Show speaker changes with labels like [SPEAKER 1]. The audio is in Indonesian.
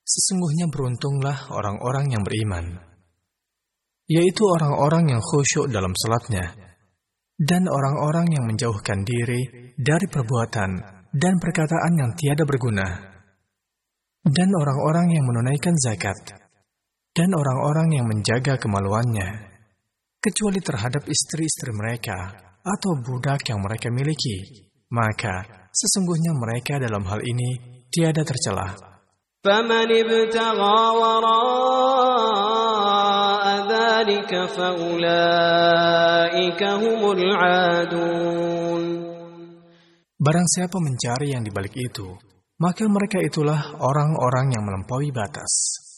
[SPEAKER 1] Sesungguhnya beruntunglah orang-orang yang beriman, yaitu orang-orang yang khusyuk dalam salatnya, dan orang-orang yang menjauhkan diri dari perbuatan dan perkataan yang tiada berguna, dan orang-orang yang menunaikan zakat, dan orang-orang yang menjaga kemaluannya, kecuali terhadap istri-istri mereka atau budak yang mereka miliki, maka sesungguhnya mereka dalam hal ini tiada tercela.
[SPEAKER 2] فَمَنِ ابْتَغَى وَرَاءَ ذَلِكَ فَأُولَئِكَ هُمُ الْعَادُونَ.
[SPEAKER 1] Barang siapa mencari yang di balik itu, maka mereka itulah orang-orang yang melampaui batas.